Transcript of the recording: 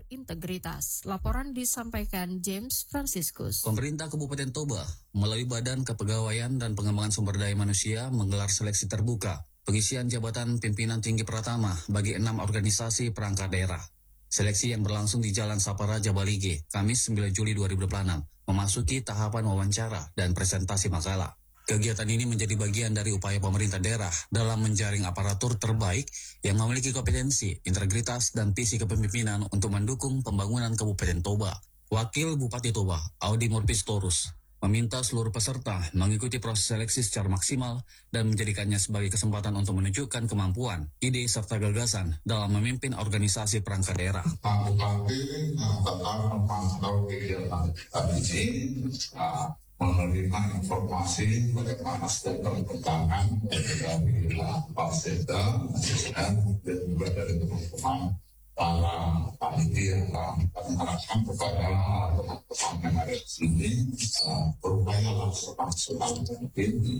berintegritas. Laporan disampaikan James Franciscus. Pemerintah Kabupaten Toba melalui Badan Kepegawaian dan Pengembangan Sumber Daya Manusia menggelar seleksi terbuka pengisian jabatan pimpinan tinggi pertama bagi 6 organisasi perangkat daerah. Seleksi yang berlangsung di Jalan Saparaja Balige, Kamis 9 Juli 2026, memasuki tahapan wawancara dan presentasi makalah. Kegiatan ini menjadi bagian dari upaya pemerintah daerah dalam menjaring aparatur terbaik yang memiliki kompetensi, integritas, dan visi kepemimpinan untuk mendukung pembangunan Kabupaten Toba. Wakil Bupati Toba, Audi Murpistorus, meminta seluruh peserta mengikuti proses seleksi secara maksimal dan menjadikannya sebagai kesempatan untuk menunjukkan kemampuan, ide, serta gagasan dalam memimpin organisasi perangkat daerah. Pak Bupati tetap memantau kegiatan ini, menerima informasi bagaimana status perkembangan dari Pak Sekda dan juga dari teman-teman para panitia mengharapkan kepada teman-teman yang ada di sini berupaya langsung mungkin